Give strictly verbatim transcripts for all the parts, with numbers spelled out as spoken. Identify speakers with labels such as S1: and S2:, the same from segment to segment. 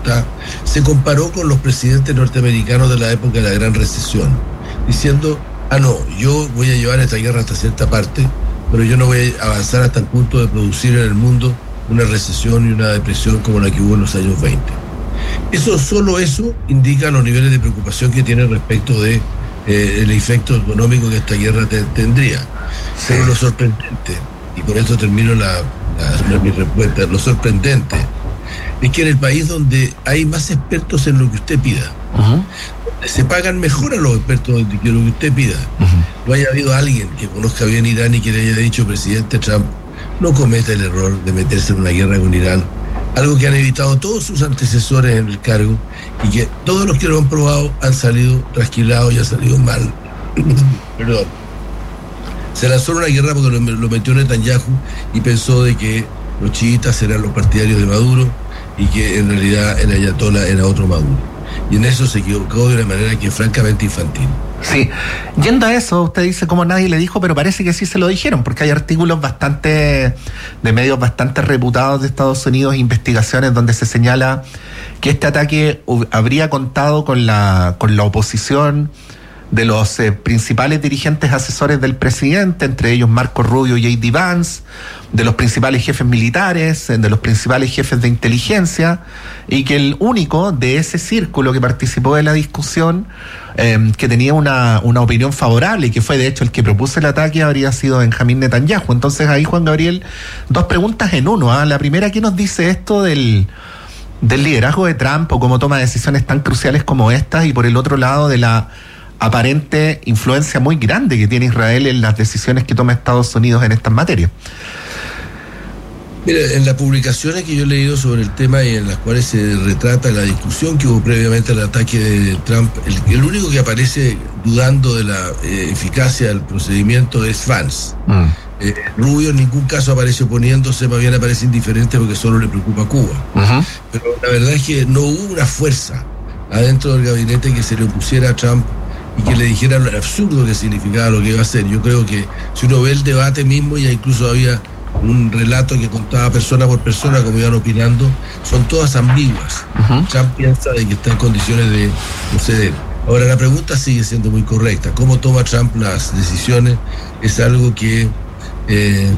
S1: dificultad, se comparó con los presidentes norteamericanos de la época de la Gran Recesión, diciendo, ah no, yo voy a llevar esta guerra hasta cierta parte, pero yo no voy a avanzar hasta el punto de producir en el mundo una recesión y una depresión como la que hubo en los años veinte. Eso, solo eso indica los niveles de preocupación que tiene respecto de eh, el efecto económico que esta guerra te, tendría. Pero lo sorprendente, y con esto termino la, la, mi respuesta, lo sorprendente es que en el país donde hay más expertos en lo que usted pida, uh-huh. se pagan mejor a los expertos que lo que usted pida, uh-huh. no haya habido alguien que conozca bien Irán y que le haya dicho, presidente Trump, no cometa el error de meterse en una guerra con Irán, algo que han evitado todos sus antecesores en el cargo y que todos los que lo han probado han salido trasquilados y han salido mal. Perdón. Se lanzó una guerra porque lo, lo metió Netanyahu y pensó de que los chiitas eran los partidarios de Maduro y que en realidad el ayatolá era otro Maduro. Y en eso se equivocó de una manera que es francamente infantil.
S2: Sí, yendo a eso, usted dice como nadie le dijo, pero parece que sí se lo dijeron, porque hay artículos bastante, de medios bastante reputados de Estados Unidos, investigaciones donde se señala que este ataque habría contado con la, con la oposición de los eh, principales dirigentes asesores del presidente, entre ellos Marco Rubio y J D Vance, de los principales jefes militares, de los principales jefes de inteligencia, y que el único de ese círculo que participó de la discusión, eh, que tenía una, una opinión favorable y que fue de hecho el que propuso el ataque, habría sido Benjamín Netanyahu. Entonces ahí, Juan Gabriel, dos preguntas en uno. ¿eh? La primera, ¿qué nos dice esto del, del liderazgo de Trump o cómo toma decisiones tan cruciales como estas? Y por el otro lado, de la aparente influencia muy grande que tiene Israel en las decisiones que toma Estados Unidos en estas materias.
S1: Mira, en las publicaciones que yo he leído sobre el tema y en las cuales se retrata la discusión que hubo previamente al ataque de Trump, el, el único que aparece dudando de la eh, eficacia del procedimiento es Vance. Mm. Eh, Rubio en ningún caso aparece oponiéndose, más bien aparece indiferente porque solo le preocupa Cuba. Uh-huh. Pero la verdad es que no hubo una fuerza adentro del gabinete que se le opusiera a Trump y que le dijeran lo absurdo que significaba lo que iba a hacer. Yo creo que si uno ve el debate mismo, ya incluso había un relato que contaba persona por persona como iban opinando, son todas ambiguas. Uh-huh. Trump piensa de que está en condiciones de proceder. Ahora, la pregunta sigue siendo muy correcta. ¿Cómo toma Trump las decisiones? Es algo que eh,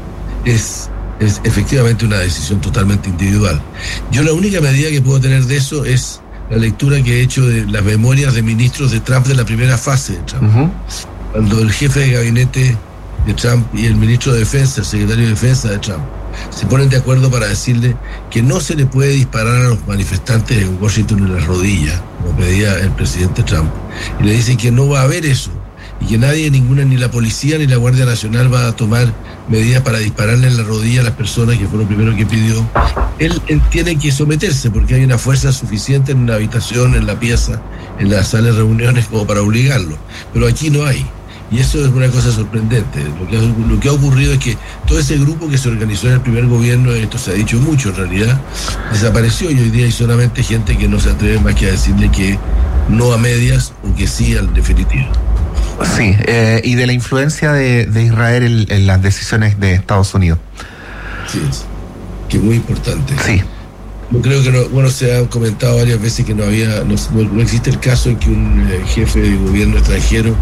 S1: es, es efectivamente una decisión totalmente individual. Yo la única medida que puedo tener de eso es la lectura que he hecho de las memorias de ministros de Trump de la primera fase de Trump. Uh-huh. Cuando el jefe de gabinete de Trump y el ministro de Defensa, el secretario de Defensa de Trump, se ponen de acuerdo para decirle que no se le puede disparar a los manifestantes en Washington en las rodillas, como pedía el presidente Trump. Y le dicen que no va a haber eso, y que nadie, ninguna, ni la policía ni la Guardia Nacional va a tomar medidas para dispararle en la rodilla a las personas, que fue lo primero que pidió. Él, él tiene que someterse porque hay una fuerza suficiente en una habitación, en la pieza, en la sala de reuniones como para obligarlo. Pero aquí no hay. Y eso es una cosa sorprendente. Lo que, ha, lo que ha ocurrido es que todo ese grupo que se organizó en el primer gobierno, esto se ha dicho mucho en realidad, desapareció y hoy día hay solamente gente que no se atreve más que a decirle que no a medias o que sí al definitivo.
S2: Sí, eh, y de la influencia de, de Israel en, en las decisiones de Estados Unidos.
S1: Sí, es, que es muy importante.
S2: Sí.
S1: Yo creo que, no, bueno, se ha comentado varias veces que no había, no, no existe el caso en que un eh, jefe de gobierno extranjero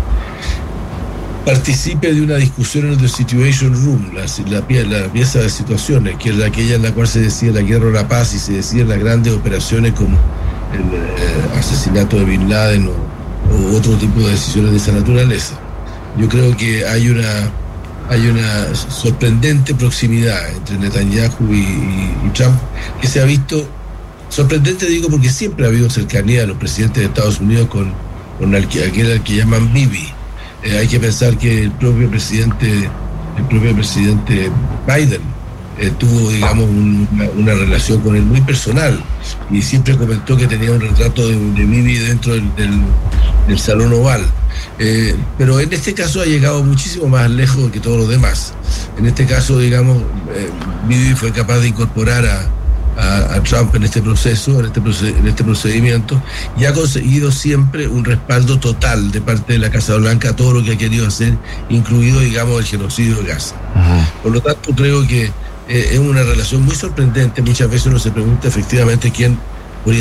S1: participe de una discusión en el Situation Room, la, la, la pieza de situaciones, que es aquella en la cual se decide la guerra o la paz y se deciden las grandes operaciones como el eh, asesinato de Bin Laden o o otro tipo de decisiones de esa naturaleza. Yo creo que hay una hay una sorprendente proximidad entre Netanyahu y, y, y Trump, que se ha visto sorprendente, digo, porque siempre ha habido cercanía de los presidentes de Estados Unidos con, con el, aquel al que llaman Bibi. Eh, hay que pensar que el propio presidente el propio presidente Biden eh, tuvo, digamos, un, una, una relación con él muy personal y siempre comentó que tenía un retrato de, de Bibi dentro del, del del Salón Oval, eh, pero en este caso ha llegado muchísimo más lejos que todos los demás. En este caso, digamos, eh, Bibi fue capaz de incorporar a, a, a Trump en este proceso, en este, proced- en este procedimiento, y ha conseguido siempre un respaldo total de parte de la Casa Blanca a todo lo que ha querido hacer, incluido, digamos, el genocidio de Gaza. Uh-huh. Por lo tanto, creo que eh, es una relación muy sorprendente. Muchas veces uno se pregunta efectivamente quién